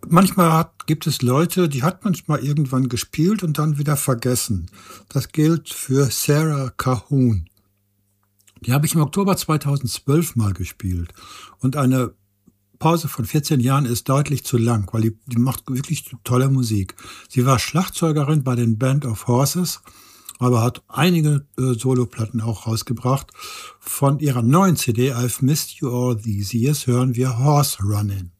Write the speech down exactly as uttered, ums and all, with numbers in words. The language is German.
manchmal hat gibt es Leute, die hat man mal irgendwann gespielt und dann wieder vergessen. Das gilt für Sarah Cahoon. Die habe ich im Oktober zweitausendzwölf mal gespielt. Und eine Pause von vierzehn Jahren ist deutlich zu lang, weil die, die macht wirklich tolle Musik. Sie war Schlagzeugerin bei den Band of Horses, aber hat einige äh, Soloplatten auch rausgebracht. Von ihrer neuen C D I've Missed You All These Years hören wir Horse Running.